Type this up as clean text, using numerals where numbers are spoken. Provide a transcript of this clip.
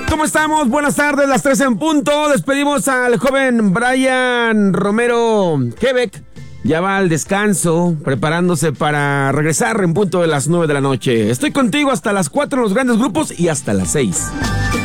¿Cómo estamos? Buenas tardes, las 3 en punto. Despedimos al joven Brian Romero Quebec. Ya va al descanso, preparándose para regresar en punto de las 9 de la noche. Estoy contigo hasta las 4 en los grandes grupos y hasta las 6.